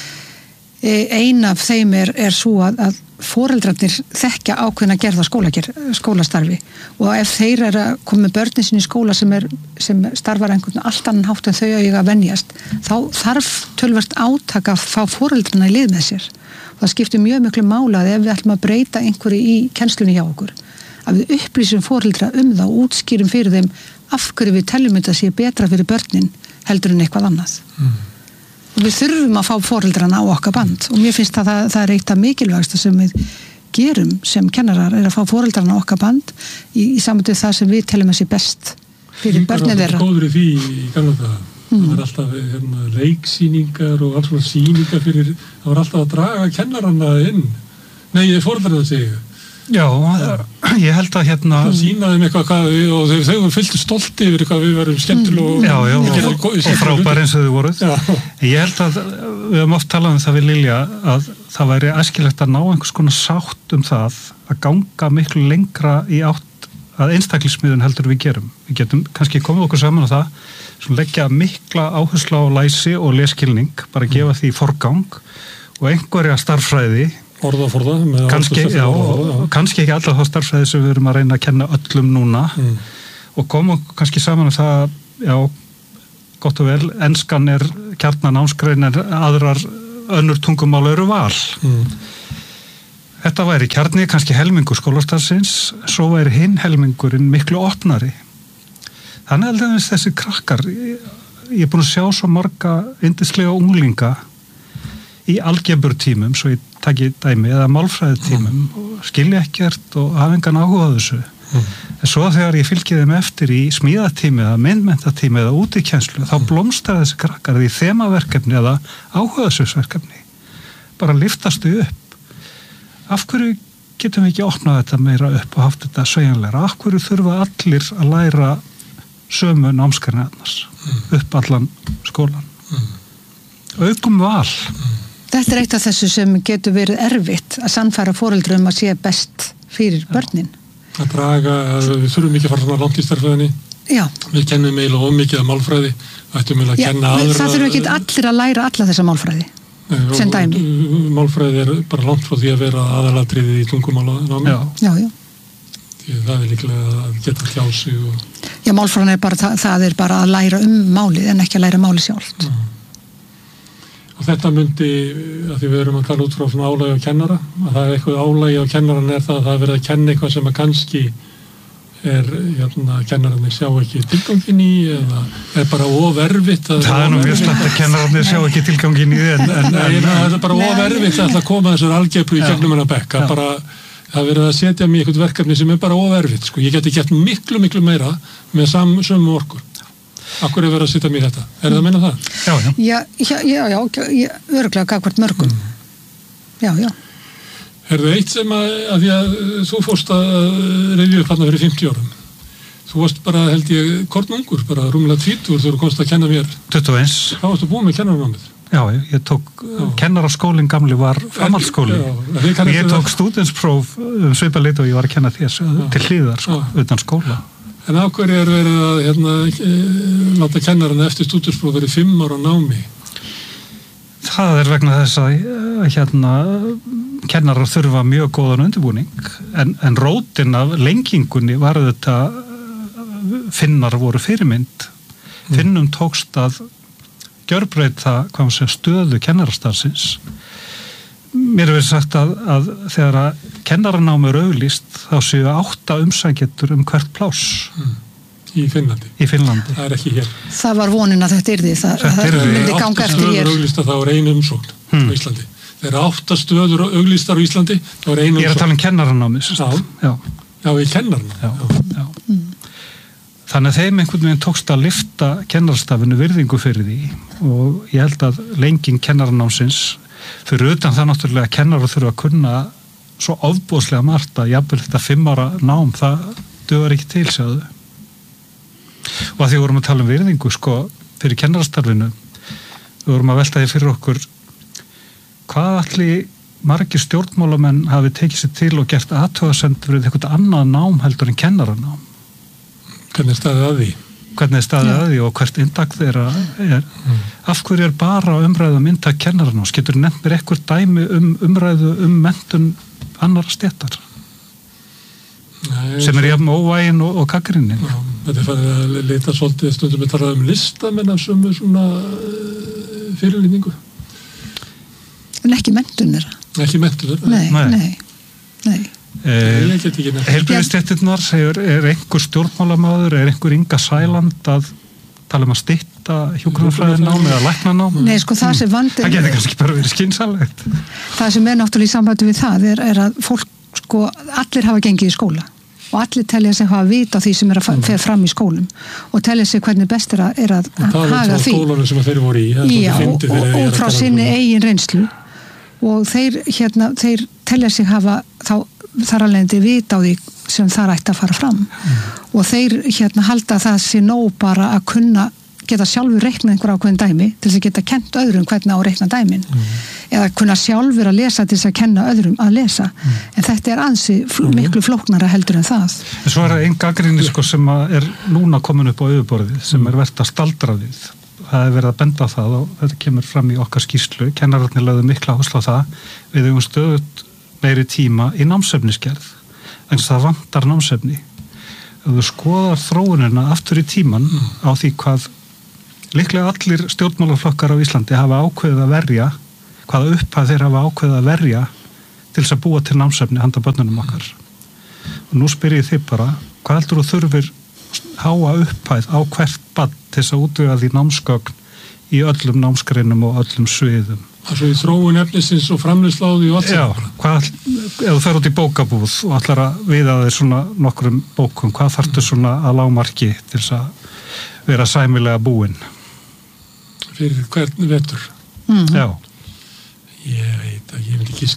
Ein af þeim er, er svo að, að foreldrarnir þekkja ákveðna gerða skólastarfi og ef þeir eru að koma með börnin sinni í skóla sem, er, sem starfar einhvern allt annan hátt en þau eiga að venjast, þá þarf tölvert átaka að fá foreldrarna í lið með sér. Það skiptir mjög miklu mála að ef við ætlum að breyta einhverju í kennslunni hjá okkur, að við upplýsum foreldra um það og útskýrum fyrir þeim af hverju við teljum þetta sé betra fyrir börnin heldur en eitthvað annað. Mm. Og við þurfum að fá foreldrana á okkar band og mér finnst að það, það er eitt af mikilvægsta sem við gerum sem kennarar er að fá foreldrana á okkar band í, í samvættu það sem við teljum að sé best fyrir börnið þeirra. Það er góður í því í gamla það. Mm. Það var alltaf hérna, leiksýningar og alls svona sýningar fyrir, það var alltaf að draga kennarana inn. Nei, foreldrana segja. Já, ég held að hérna... Það sínaði mig eitthvað við, og þau, þau fylgtu stolti yfir eitthvað við varum skemmtilega og... Já, já, og, og, og frábær eins og þau voruð. Já. Ég held að við höfum oft talað um það við Lilja að það væri æskilegt að ná einhvers konar sátt um það að ganga miklu lengra í átt að einstaklismiðun heldur við gerum. Við getum kannski komið okkur saman á það, svona leggja mikla áherslu á læsi og leskilning, bara gefa því forgang og einhverja starffræði orðaforða kannski, já, orðaforða, já. kannski ekki alla þá starffræði sem við erum að reyna að kenna öllum núna mm. og koma kannski saman um það, já, gott og vel, enskan er kjarnan námsgrein en aðrar önnur tungumál eru val mm. þetta væri kjarni kannski helmingur skólastarfsins, svo væri hinn helmingurinn miklu opnari þannig að þessi krakkar ég, ég er búin að sjá svo marga yndislega unglinga í algeburtímum, svo ég taki dæmi, eða málfræðitímum mm. og skilja ekkert og hafa engan áhuga á þessu. Mm. En svo þegar ég fylgi þeim eftir í smíðatími eða myndmenntatími eða útikenslu, mm. þá blómstrar þessi krakkar í þemaverkefni eða áhugasöksverkefni. Bara lyftastu upp. Af hverju getum við ekki opnað þetta meira upp og haft þetta sveigjanlegra? Af hverju þurfa allir að læra sömu námsgrein annars mm. upp allan skólan? Mm. Aukum val. Mm. Þetta er eitt af þessu sem getur verið erfitt að sannfæra foreldrum að sé best fyrir börnin. Að draga, að við þurfum ekki að fara svona langt í starffræðinni. Já. Við kennum eiginlega ómikið af málfræði. Við ættum eiginlega að kenna aðra. Það þurfum ekki allir að læra alla þessa málfræði. Nei, sem dæmi. Málfræði er bara langt frá því að vera aðalatriðið í tungumálanámi. Já. Já, já. Því það er líklega að geta tjá sig og... Já, málfræðin er bara, það, það er bara að læra um málið en ekki að læra málið sjálft. Já. Og þetta myndi, að því við erum að tala út frá svona álægi á kennara, að það er eitthvað álægi á kennaran er það að það er verið að kenna eitthvað sem að kannski er, hérna, kennararnir sjá ekki tilgangin í, eða er bara ofervitt. Það er nú mjög slæmt að kennararnir sjá ekki tilgangin í, en... en, Nei, en það er bara ofervitt að koma þessar algebru í gegnum hennar bekka, bara það er verið að setja mig eitthvað verkefni sem er bara ofervitt, sko. Ég geti gert miklu, miklu meira með sam, sömu orkur. Akkur er verið að setja mér þetta? Er það að meina það? Já, já. Já, já, já, já öruglega gagvart mörgum. Mm. Já, já. Er það eitt sem að, að því að þú fórst að reyðja upp hann fyrir fimmtíu árum. Þú varst bara, held ég, kornungur, bara rúmlega tvítugur þegar þú komst að kenna mér. tuttugu og eins. Þá varstu búin með kennaranámið. Já, ég tók, kennaraskólinn gamli var framhaldsskóli. Ég tók stúdentspróf um svipað leyti og ég var að kenna þér til hliðar, sko, utan skóla. En á hverju er verið að, hérna, láta kennarana eftir stúdentspróf verið fimm ára námi? Það er vegna þess að, hérna, kennarar þurfa mjög góðan undirbúning, en, en rótin af lengingunni var þetta Finnar voru fyrirmynd. Mm. Finnum tókst að gjörbreyta hvað maður segja stöðu kennarastarfsins. Mér er verið sagt að, að þegar að kennaranámi er auglýst þá séu átta umsækjendur um hvert pláss. Mm. Í Finnlandi. Í Finnlandi. Það er ekki hér. Það var vonin að þetta yrði. Það, það myndi ganga eftir hér. Átta stöður auglýsta þá er ein umsókn hmm. á Íslandi. Þegar átta stöður auglýstar á Íslandi þá er ein umsókn. Ég er að tala um kennaranámi. Já. Já. Já, í kennarnámi. Já. Já. Mm. Þannig að þeim einhvern veginn tókst að lyfta kennarastafinu virðingu fyrir því og ég held að lenging kennaranámsins fyrir utan það náttúrulega að kennarar þurfa að kunna svo ofboðslega margt að jafnvel þetta fimm ára nám það dugar ekki til, sjáðu. Og að því við vorum að tala um virðingu sko fyrir kennarastarfinu við vorum að velta því fyrir okkur hvað allir margir stjórnmálamenn hafi tekið sér til og gert athugasemd fyrir eitthvað annað nám heldur en kennaranám. Hvernig er staðið að því? Hvernig er staðið að því og hvert inntak þeirra er. Mm. Af hverju er bara umræðu um inntak kennaranáms? Getur nefnt mér eitthvað dæmi um umræðu um menntun annarra stéttar? Nei, sem er jafn óvægin og, og gagnrýnin. Já, þetta er farið að leita svolítið stundum við talað um listamenn af sömu svona uh, fyrirlýningu. En ekki menntun þeirra? Ekki menntun þeirra? Nei, nei, nei. nei. Eh, Heilbrigðisstéttirnar er, er einhver stjórnmálamæður, er einhver Inga Sæland að tala um að stytta hjúkrunarfræðinám eða læknanám? Nei, sko það sem vandinn það getur kannski bara verið skynsamlegt. Það sem er náttúrulega í sambandi við það er, er að fólk, sko, allir hafa gengið í skóla og allir telja sig hafa vit á því sem er að mm. fer fram í skólum og telja sig hvernig best er að, er að haga því. Og það er þeir voru í. Já, og, og, og frá sinni eigin reynslu og þeir, hérna, þeir telja sig hafa þá þar alveg endur vita á því sem það ætti að fara fram mm. og þeir hérna halda að það sé nóg bara að kunna geta sjálfur reikna einhver ákveðin dæmi til þess að geta kent öðrum hvernig á að reikna dæmin mm. eða kunna sjálfur að lesa til þess að kenna öðrum að lesa mm. en þetta er ansi fl- miklu flóknara heldur en það. En svo er það einn gagnrýni sko, sem er núna komin upp á yfirborðið sem mm. er verið að staldra við. Það er verið að benda á það og þetta kemur fram í okkar skýrslu. Kennararnir lögðu mikla áherslu á það. Við höfum stöðugt meiri tíma í námsefnisgerð en það vantar námsefni. Ef þú skoðar þróunina aftur í tíman mm. á því hvað líklega allir stjórnmálaflokkar á Íslandi hafa ákveðið að verja, hvaða upphæð þeir hafa ákveðið að verja til þess að búa til námsefni handa börnunum okkar. Og nú spyr ég þig bara, hvað heldur þú þurfir háa upphæð á hvert barn til þess að útvega því námsgögn í öllum námsgreinum og öllum sviðum? Það svo í þróun efnisins og framleiðsláði og allt Já, hvað, ef þú fer út í bókabúð og ætlar að viða þér svona nokkrum bókum, hvað þarftu svona að lágmarki til þess að vera sæmilega búinn? Fyrir hvern vetur? Mm. Já. Ég veit að ég myndi ekki